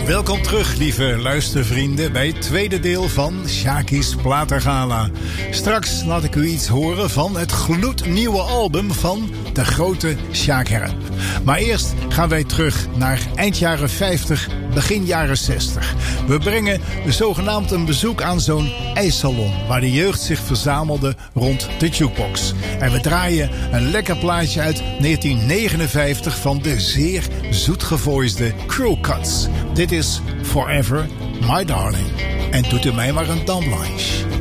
Welkom terug, lieve luistervrienden, bij het tweede deel van Sjaki's Platengala. Straks laat ik u iets horen van het gloednieuwe album van de grote Sjaak Herp. Maar eerst gaan wij terug naar eind jaren 50, begin jaren 60. We brengen zogenaamd een bezoek aan zo'n ijssalon waar de jeugd zich verzamelde rond de jukebox. En we draaien een lekker plaatje uit 1959 van de zeer zoetgevoisde Crew Cuts. Dit is Forever, My Darling. En doet u mij maar een dame blanche.